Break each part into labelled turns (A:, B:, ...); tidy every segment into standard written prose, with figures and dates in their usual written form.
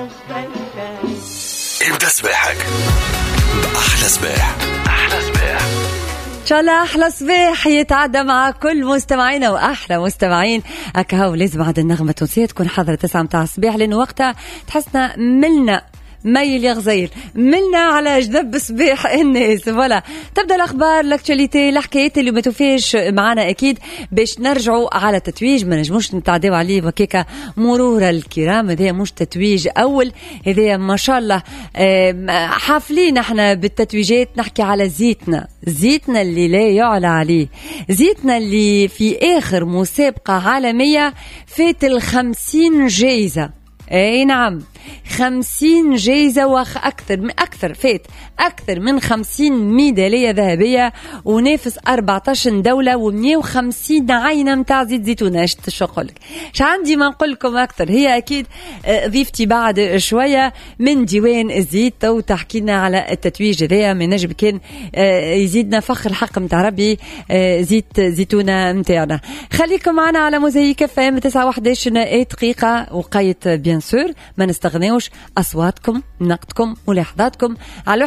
A: ابدأ صباحك بأحلى صباح. أحلى صباح
B: إن شاء الله أحلى صباح يتعدى مع كل مستمعينا وأحلى مستمعين. أكهو لازم عاد النغمة التونسية تكون حاضرة 9 متاع الصباح، لأنه وقتها تحسنا ملنا ميل يا غزير، ملنا على جنب صباح الناس. ولا تبدأ الأخبار، الأكتواليتي، الحكايات اللي ما توفيش معنا أكيد باش نرجعوا على تتويج ما نجموش نتعداو عليه وكيكا مرور الكرام. هذا مش تتويج أول، هذا ما شاء الله حافلين احنا بالتتويجات. نحكي على زيتنا اللي لا يعلى عليه، زيتنا اللي في آخر مسابقة عالمية فات 50 جايزة. اي نعم 50 جايزة فات أكثر من 50 ميدالية ذهبية، ونافس 14 دولة و150 عينة متاع زيت زيتونة. شو أقولك، شو عندي ما نقولكم أكثر. هي أكيد ضيفتي بعد شوية من ديوان الزيت وتحكينا على التتويج هذا. من نجم كان يزيدنا فخر الحق متاع ربي زيت زيتونة متاعنا. خليكم معنا على موزايك FM 9:11 دقيقة وقيت بيان سور. ما نستغنيوش أصواتكم، نقدكم، ملاحظاتكم على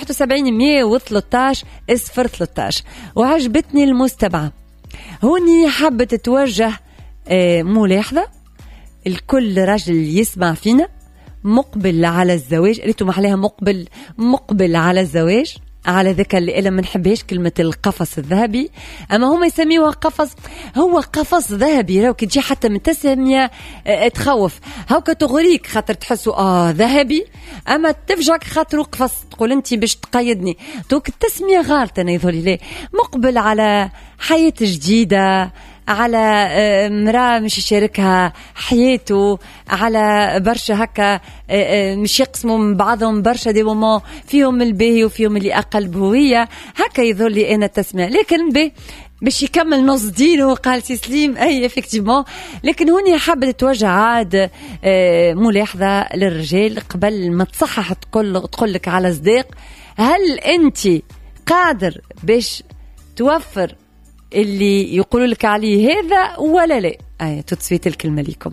B: 71-113-013. وعجبتني المستمعة هوني حابة تتوجه ملاحظة الكل رجل يسمع فينا مقبل على الزواج. قلتوا محلها مقبل على الزواج، على ذكر اللي إلا منحبهاش كلمة القفص الذهبي، أما هم يسميوها قفص. هو قفص ذهبي، راو كتجي حتى من تسمية تخوف، هاو كتغريك خاطر تحسوا ذهبي، أما تفجعك خاطر قفص تقول أنت باش تقيدني. توك التسمية غالطة. أنا يظهر لي مقبل على حياة جديدة، على مرأة مش يشاركها حياته، على برشا هكا مش يقسموا من بعضهم برشا دي مومون فيهم الباهي وفيهم اللي أقل بهوية. هكا يظهر لي أنا التسمية. لكن باش يكمل نص دينه قال سي سليم أي إفكتيفمون. لكن هوني حابة توجه عاد ملاحظة للرجال قبل ما تصحح تقول لك على صديق، هل أنت قادر باش توفر اللي يقولوا لك عليه هذا ولا لا؟ تتصويت الكلمة ليكم.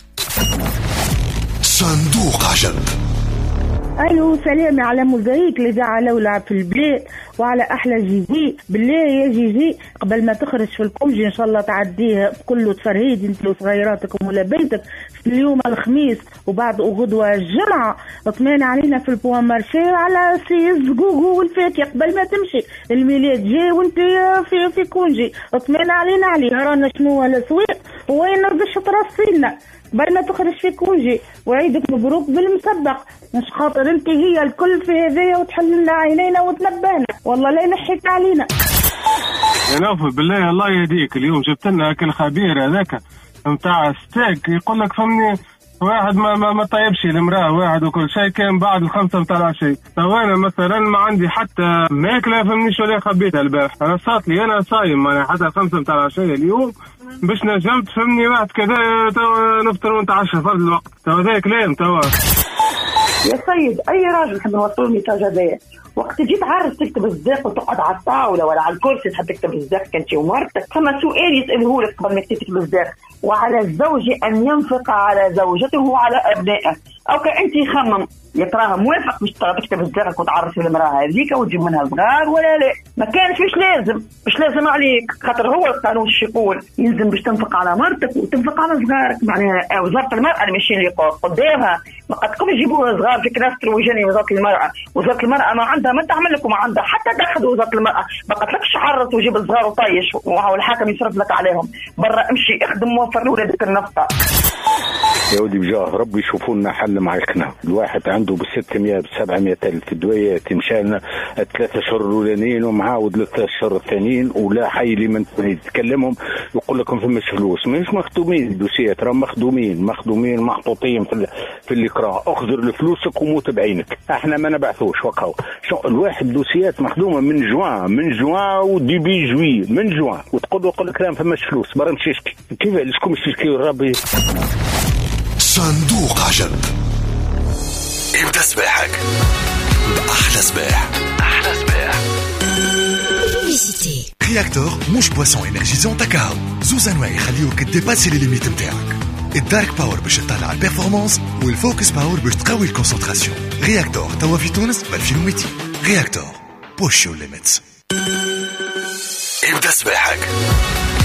A: صندوق عجب.
C: الو سلامي على موزايك اللي على ولعب في البلاد وعلى احلى جيجي. بالله يا جيجي قبل ما تخرج في الكونجي ان شاء الله تعديه بكل تفرهيد انت وصغيراتكم ولا بيتك في اليوم الخميس وبعد غدوه الجمعه. اطمئن علينا في البوان مارشي على سيز جوجو والفاكهه قبل ما تمشي الميلاد جاي وانت في كونجي. اطمئن علينا عليه. رانا شنو الاسواق وين نرضش ترصينا قبل ما تخرج في كونجي. وعيدك مبروك بالمسبق، مش خاطر انت هي الكل في هذايا وتحل لنا عينينا وتنبهنا والله لا نحيك علينا.
D: يا نوفل بالله الله يهديك، اليوم جبت لنا اكل خبير هذاك نتاع ستيك، يقول لك فهمني واحد ما طيبش المراه واحد وكل شيء كان بعد 5 متاع العشاء. تو انا مثلا ما عندي حتى ماكله فهمني شو اللي خبيتها البارح. انا صارت لي انا صايم انا حتى 5 متاع العشاء اليوم باش نجمت فهمني واحد كذا نفطر ونتعشى فرد الوقت. تو هذا كلام. تو
E: يا سيد اي راجل نحب نوصلوا الميساج هذايا وقت تجي تعرف تكتب الصداق وتقعد على الطاوله ولا على الكرسي تحب تكتب الصداق انت ومرتك، فما سؤال يساله لك قبل ما تكتب الصداق. وعلى الزوج ان ينفق على زوجته وعلى ابنائه. او كأنت يخمم يتراها موافق باش تكتب الزرق وتعرف المراه هذيك وتجيب منها صغار ولا لا. ما كانش مش لازم عليك، خاطر هو القانون شو يقول يلزم باش تنفق على مرتك وتنفق على صغارك. معناها وزاره المراه اللي ماشيين اللي قدامها ما قدكم يجيبوها صغار في كناسه الوجاني. وزاره المراه ما عندها ما تعمل لكم، ما عندها حتى دخل وزاره المراه ما قالكش حرص وجيب الصغار وطيش والحاكم يصرف لك عليهم. برا امشي اخدم موفر لولادك النفقه.
F: يا ودي بجاه ربي يشوفوا لنا حل معاكنا. الواحد عنده ب600 ب700 ألف الدويات مشى لنا 3 أشهر الأولانيين ومعاود 3 أشهر الثانيين ولا حي لي من يتكلمهم يقول لكم فماش فلوس. مش مخدومين الدوسيات، راه مخدومين محطوطين في الإكراه. اخذر لفلوسك وموت بعينك. احنا ما نبعثوش وقعوا شو الواحد دوسيات مخدومه من جوان وديبي جوي من جوان وتقول لك راه فماش فلوس. برا نمشي نشكي كيف لشكم تشكيو ربي.
A: صندوق عجب. ابدأ صباحك بأحلى صباح. أحلى صباح.
G: رياكتور مش بواسون انرجيزون تاكاو. زوز انواع يخليوك تديباسي لي ليميت نتاعك.
A: الدارك باور باش تطلع البيرفورمانس والفوكس باور باش تقوي الكونسنتراسيون. رياكتور توا في تونس ب 2200. رياكتور بوش يور ليميتس. ابدأ سباحك.